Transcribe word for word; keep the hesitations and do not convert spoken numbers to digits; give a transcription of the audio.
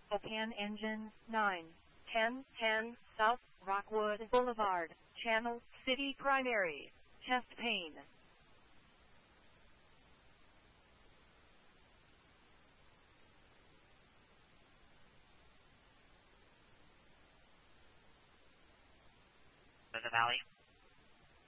Opan engine, nine, ten, ten, South Rockwood Boulevard, Channel City primary, chest pain. The Valley.